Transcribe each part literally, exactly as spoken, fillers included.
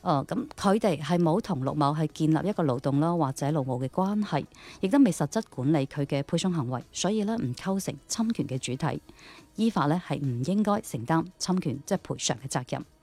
誒咁佢哋係冇同陸某係建立一個勞動啦或者勞務嘅關係，亦都未實質管理佢嘅配送行為，所以咧唔構成侵權嘅主體，依法咧係唔應該承擔侵權即係賠償嘅責任。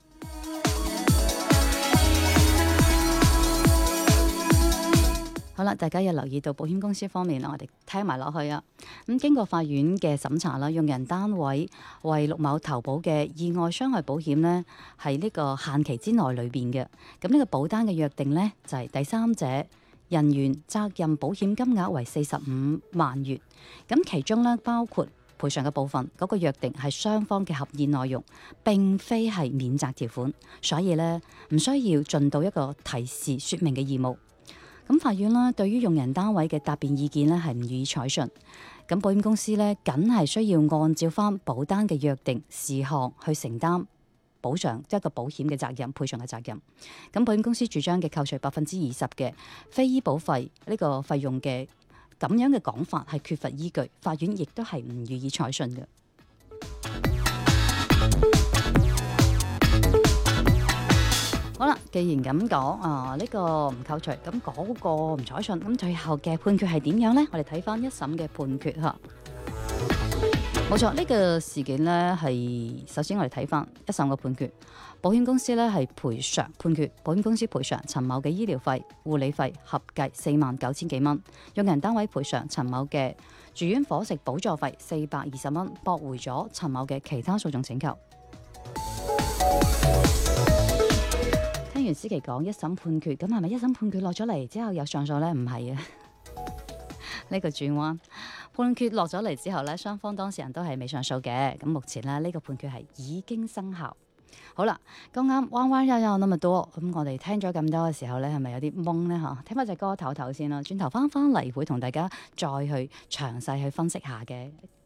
好啦，大家有留意到保險公司方面啦，我哋聽埋落去啊。咁經過法院嘅審查啦，用人單位為陸某投保嘅意外傷害保險呢，係呢個限期之內裏邊嘅。咁呢個保單嘅約定呢，就係第三者人員責任保險金額為四十五萬元。咁其中呢，包括賠償嘅部分，嗰個約定係雙方嘅合意內容，並非係免責條款，所以呢，唔需要盡到一個提示說明嘅義務。咁法院啦，對於用人單位嘅答辯意見呢，係唔予以採信。咁保險公司呢，僅係需要按照翻保單嘅約定事項去承擔補償，即係一個保險嘅責任、賠償嘅責任。咁保險公司主張嘅扣除百分之二十嘅非醫保費呢個費用嘅咁樣嘅講法係缺乏依據，法院亦都係唔予以採信嘅。好啦，既然咁講啊，呢個唔扣除，咁嗰個唔採信，咁最後嘅判決係點樣呢？我哋睇翻一審嘅判決嚇，冇錯，呢個事件呢係首先我哋睇翻一審嘅判決，保險公司呢係賠償判決，保險公司賠償陳某嘅醫療費、護理費合計四萬九千幾蚊，用人單位賠償陳某嘅住院伙食補助費四百二十蚊，駁回咗陳某嘅其他訴訟請求。聽完思琪講一審判決，咁係咪一審判決落咗嚟之後有上訴呢？唔係啊，呢個轉彎判決落咗嚟之後呢，雙方當事人都係未上訴嘅。咁目前呢，呢個判決係已經生效。好啦，咁啱彎彎悠悠咁多，咁我哋聽咗咁多嘅時候呢，係咪有啲懵呢？嚇，聽翻隻歌唞唞先啦，轉頭翻翻嚟會同大家再去詳細去分析下嘅。